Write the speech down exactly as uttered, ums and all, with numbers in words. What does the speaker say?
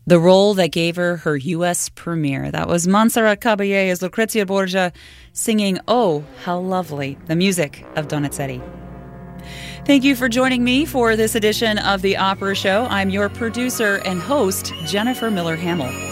the role that gave her her U S premiere. That was Montserrat Caballé as Lucrezia Borgia singing Oh, How Lovely, the music of Donizetti. Thank you for joining me for this edition of The Opera Show. I'm your producer and host, Jennifer Miller Hamill.